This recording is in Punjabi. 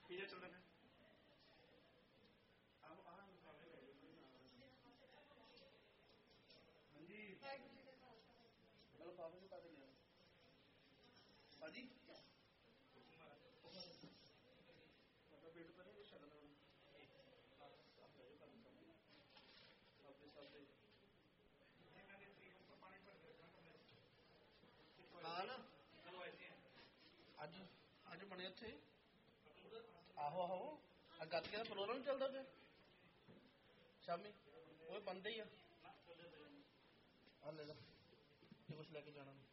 ਕੀ ਚੱਲਦਾ ਪਿਆ ਹਾਂਜੀ ਚਲੋ ਪਾਪਾ ਜੀ ਪਾ ਦੇ ਲਿਆ ਭਾਜੀ ਮਤਲਬ ਪੇਟ ਪਰ ਨਹੀਂ ਛੱਡਦਾ ਹੁਣ ਅੱਜ ਅੱਜ ਬਣੇ ਉੱਥੇ ਆਹੋ ਆਹੋ ਗੱਤਕੇ ਦਾ ਪ੍ਰੋਗਰਾਮ ਚੱਲਦਾ ਪਿਆ ਸ਼ਾਮੀ ਉਹ ਬੰਦੇ ਹੀ ਆ ਲੈ ਲਓ ਜੇ ਕੁਛ ਲੈ ਕੇ ਜਾਣਾ